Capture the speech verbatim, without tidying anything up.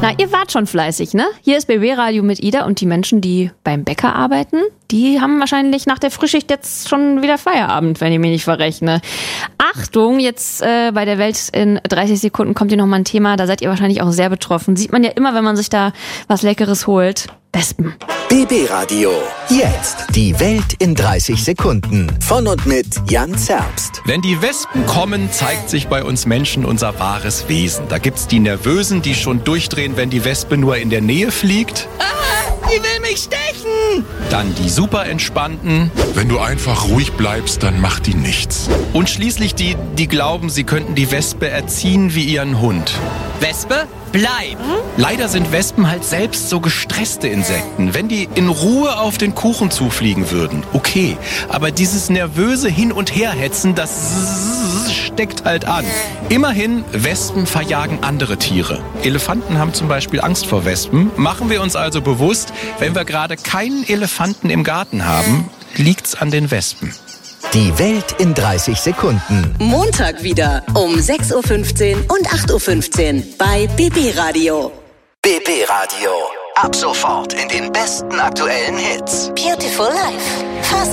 Na, ihr wart schon fleißig, ne? Hier ist B B-Radio mit Ida und die Menschen, die beim Bäcker arbeiten, die haben wahrscheinlich nach der Frühschicht jetzt schon wieder Feierabend, wenn ich mich nicht verrechne. Achtung, jetzt äh, bei der Welt in dreißig Sekunden kommt hier nochmal ein Thema, da seid ihr wahrscheinlich auch sehr betroffen. Sieht man ja immer, wenn man sich da was Leckeres holt. Wespen. B B-Radio. Jetzt die Welt in dreißig Sekunden. Von und mit Jan Zerbst. Wenn die Wespen kommen, zeigt sich bei uns Menschen unser wahres Wesen. Da gibt's die Nervösen, die schon durchdrehen, wenn die Wespe nur in der Nähe fliegt. Ah, die will mich stechen! Dann die super entspannten. Wenn du einfach ruhig bleibst, dann macht die nichts. Und schließlich die, die glauben, sie könnten die Wespe erziehen wie ihren Hund. Wespe, bleib! Leider sind Wespen halt selbst so gestresste Insekten. Wenn die in Ruhe auf den Kuchen zufliegen würden, okay. Aber dieses nervöse Hin- und Herhetzen, das steckt halt an. Immerhin, Wespen verjagen andere Tiere. Elefanten haben zum Beispiel Angst vor Wespen. Machen wir uns also bewusst, wenn wir gerade keinen Elefanten im Garten haben, liegt's an den Wespen. Die Welt in dreißig Sekunden. Montag wieder um sechs Uhr fünfzehn und acht Uhr fünfzehn bei B B-Radio. B B-Radio. Ab sofort in den besten aktuellen Hits. Beautiful Life. Fast